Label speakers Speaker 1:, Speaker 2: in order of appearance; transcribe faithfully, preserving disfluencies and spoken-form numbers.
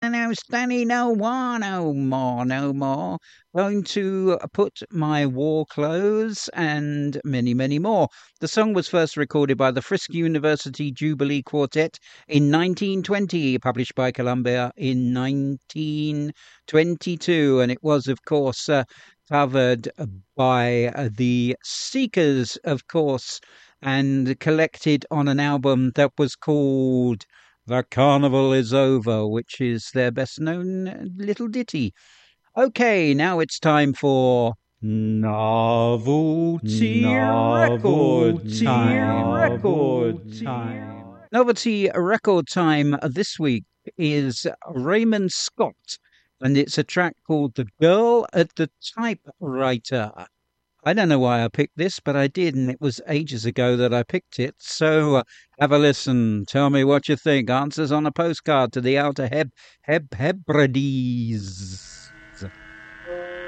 Speaker 1: no Stanny, no war, no more, no more. Going to put my war clothes and many, many more. The song was first recorded by the Frisk University Jubilee Quartet in nineteen twenty, published by Columbia in nineteen twenty-two, and it was, of course, uh, covered by uh, the Seekers, of course, and collected on an album that was called The Carnival Is Over, which is their best known little ditty. Okay, now it's time for Novelty Record Time. Record Time. Novelty Record Time this week is Raymond Scott, and it's a track called The Girl at the Typewriter. I don't know why I picked this, but I did, and it was ages ago that I picked it. So uh, have a listen. Tell me what you think. Answers on a postcard to the Outer Heb Heb Hebrides.